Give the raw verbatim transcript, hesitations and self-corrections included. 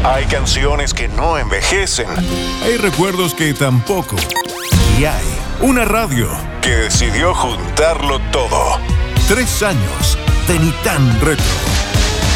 Hay canciones que no envejecen. Hay recuerdos que tampoco. Y hay una radio que decidió juntarlo todo. Tres años de Ni Tan Retro.